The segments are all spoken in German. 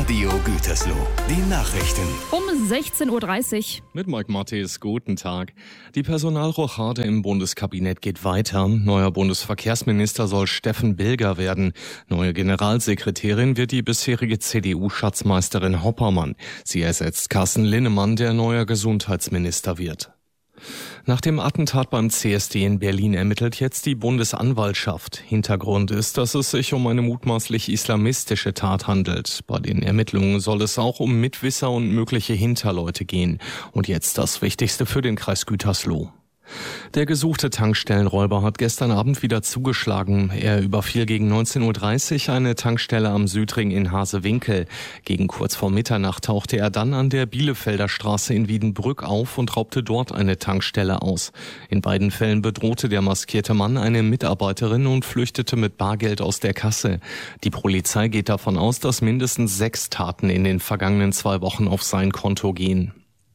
Radio Gütersloh. Die Nachrichten. Um 16.30 Uhr. Mit Mike Mattis, guten Tag. Die Personalrochade im Bundeskabinett geht weiter. Neuer Bundesverkehrsminister soll Steffen Bilger werden. Neue Generalsekretärin wird die bisherige CDU-Schatzmeisterin Hoppermann. Sie ersetzt Carsten Linnemann, der neuer Gesundheitsminister wird. Nach dem Attentat beim CSD in Berlin ermittelt jetzt die Bundesanwaltschaft. Hintergrund ist, dass es sich um eine mutmaßlich islamistische Tat handelt. Bei den Ermittlungen soll es auch um Mitwisser und mögliche Hinterleute gehen. Und jetzt das Wichtigste für den Kreis Gütersloh. Der gesuchte Tankstellenräuber hat gestern Abend wieder zugeschlagen. Er überfiel gegen 19.30 Uhr eine Tankstelle am Südring in Hasewinkel. Gegen kurz vor Mitternacht tauchte er dann an der Bielefelder Straße in Wiedenbrück auf und raubte dort eine Tankstelle aus. In beiden Fällen bedrohte der maskierte Mann eine Mitarbeiterin und flüchtete mit Bargeld aus der Kasse. Die Polizei geht davon aus, dass mindestens 6 Taten in den vergangenen 2 Wochen auf sein Konto gehen.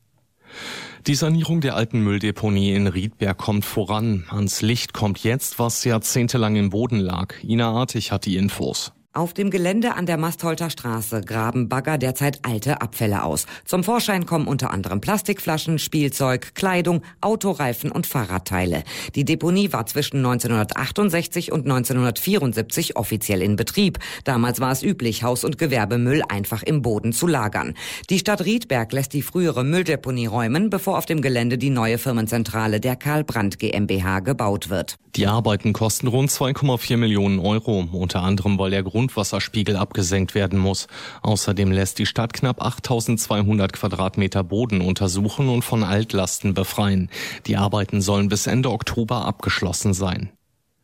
Die Sanierung der alten Mülldeponie in Riedberg kommt voran. Ans Licht kommt jetzt, was jahrzehntelang im Boden lag. Ina Artig hat die Infos. Auf dem Gelände an der Mastholter Straße graben Bagger derzeit alte Abfälle aus. Zum Vorschein kommen unter anderem Plastikflaschen, Spielzeug, Kleidung, Autoreifen und Fahrradteile. Die Deponie war zwischen 1968 und 1974 offiziell in Betrieb. Damals war es üblich, Haus- und Gewerbemüll einfach im Boden zu lagern. Die Stadt Riedberg lässt die frühere Mülldeponie räumen, bevor auf dem Gelände die neue Firmenzentrale der Karl Brandt GmbH gebaut wird. Die Arbeiten kosten rund 2,4 Millionen Euro, unter anderem weil der Grundwasserspiegel abgesenkt werden muss. Außerdem lässt die Stadt knapp 8.200 Quadratmeter Boden untersuchen und von Altlasten befreien. Die Arbeiten sollen bis Ende Oktober abgeschlossen sein.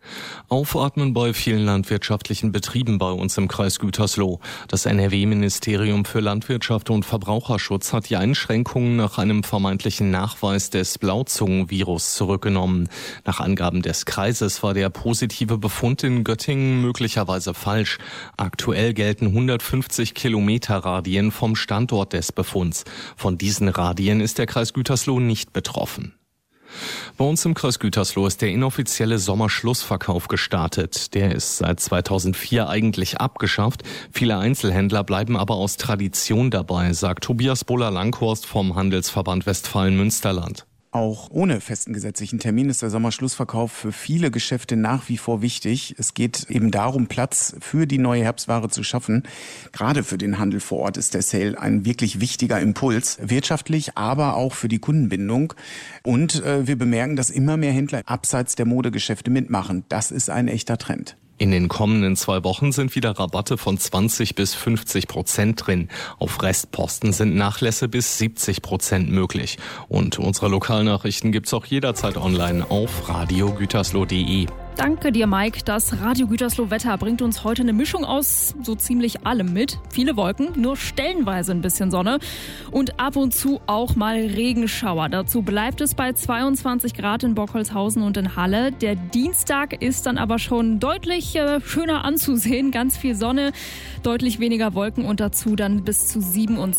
Aufatmen bei vielen landwirtschaftlichen Betrieben bei uns im Kreis Gütersloh. Das NRW-Ministerium für Landwirtschaft und Verbraucherschutz hat die Einschränkungen nach einem vermeintlichen Nachweis des Blauzungenvirus zurückgenommen. Nach Angaben des Kreises war der positive Befund in Göttingen möglicherweise falsch. Aktuell gelten 150 Kilometer Radien vom Standort des Befunds. Von diesen Radien ist der Kreis Gütersloh nicht betroffen. Bei uns im Kreis Gütersloh ist der inoffizielle Sommerschlussverkauf gestartet. Der ist seit 2004 eigentlich abgeschafft. Viele Einzelhändler bleiben aber aus Tradition dabei, sagt Tobias Buller-Langhorst vom Handelsverband Westfalen-Münsterland. Auch ohne festen gesetzlichen Termin ist der Sommerschlussverkauf für viele Geschäfte nach wie vor wichtig. Es geht eben darum, Platz für die neue Herbstware zu schaffen. Gerade für den Handel vor Ort ist der Sale ein wirklich wichtiger Impuls, wirtschaftlich, aber auch für die Kundenbindung. Und wir bemerken, dass immer mehr Händler abseits der Modegeschäfte mitmachen. Das ist ein echter Trend. In den kommenden 2 Wochen sind wieder Rabatte von 20% bis 50% drin. Auf Restposten sind Nachlässe bis 70% möglich. Und unsere Lokalnachrichten gibt's auch jederzeit online auf radiogütersloh.de. Danke dir, Mike. Das Radio Gütersloh Wetter bringt uns heute eine Mischung aus so ziemlich allem mit. Viele Wolken, nur stellenweise ein bisschen Sonne und ab und zu auch mal Regenschauer. Dazu bleibt es bei 22 Grad in Bockholzhausen und in Halle. Der Dienstag ist dann aber schon deutlich schöner anzusehen. Ganz viel Sonne, deutlich weniger Wolken und dazu dann bis zu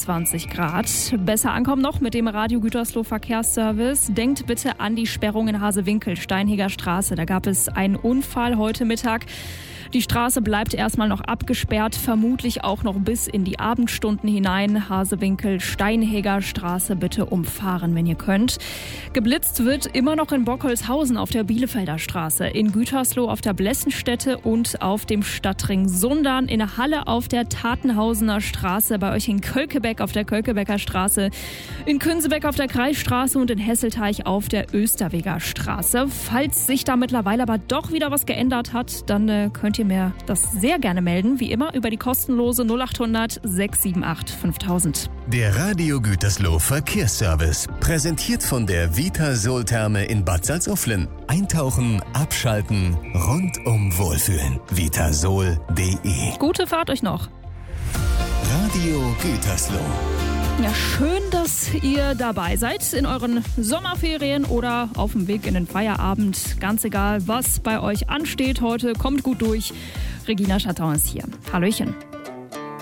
27 Grad. Besser ankommen noch mit dem Radio Gütersloh Verkehrsservice. Denkt bitte an die Sperrung in Hasewinkel, Steinheger Straße. Da gab es einen Unfall heute Mittag. Die Straße bleibt erstmal noch abgesperrt, vermutlich auch noch bis in die Abendstunden hinein. Hasewinkel, Steinheger Straße bitte umfahren, wenn ihr könnt. Geblitzt wird immer noch in Bockholzhausen auf der Bielefelder Straße, in Gütersloh auf der Blessenstätte und auf dem Stadtring Sundern, in Halle auf der Tatenhausener Straße, bei euch in Kölkebeck auf der Kölkebecker Straße, in Künsebeck auf der Kreisstraße und in Hesselteich auf der Österweger Straße. Falls sich da mittlerweile aber doch wieder was geändert hat, dann könnt ihr mir das sehr gerne melden, wie immer über die kostenlose 0800 678 5000. Der Radio Gütersloh Verkehrsservice, präsentiert von der Vitasol-Therme in Bad Salzuflen. Eintauchen, abschalten, rundum wohlfühlen. Vitasol.de. Gute Fahrt euch noch. Radio Gütersloh. Ja, schön, dass ihr dabei seid in euren Sommerferien oder auf dem Weg in den Feierabend. Ganz egal, was bei euch ansteht heute, kommt gut durch. Regina Chatton ist hier. Hallöchen.